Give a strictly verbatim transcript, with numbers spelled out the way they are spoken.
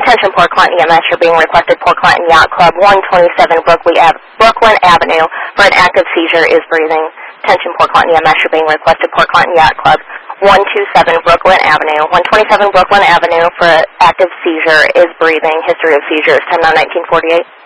Attention Port Clinton E M S, you're being requested Port Clinton Yacht Club, one twenty-seven Brooklyn, Ave- Brooklyn Avenue for an active seizure is breathing. Attention Port Clinton E M S, you're being requested Port Clinton Yacht Club, one twenty-seven Brooklyn Avenue. one twenty-seven Brooklyn Avenue for active seizure is breathing. History of seizures, ten nine nineteen forty-eight.